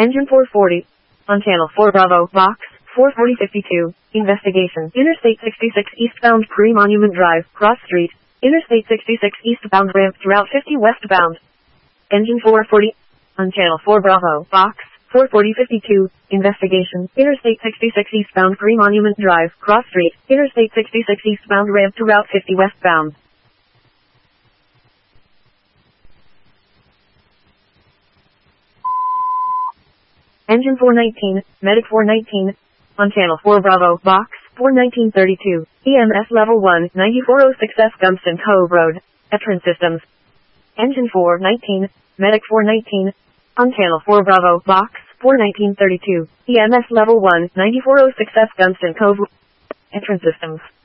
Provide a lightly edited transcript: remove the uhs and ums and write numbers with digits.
Engine 440. On Channel 4 Bravo, Box 44052. Investigation. Interstate 66 eastbound Pre-Monument Drive, Cross Street. Interstate 66 eastbound ramp to Route 50 westbound. Engine 440. On Channel 4 Bravo, Box 44052. Investigation. Interstate 66 eastbound Pre-Monument Drive, Cross Street. Interstate 66 eastbound ramp to Route 50 westbound. Engine 419, Medic 419. On Channel 4 Bravo, Box 41932. EMS Level 1, 9406F Gumpston Cove Road. Entrance Systems. Engine 419, Medic 419. On Channel 4 Bravo, Box 41932. EMS Level 1, 9406F Gumpston Cove Road. Entrance Systems.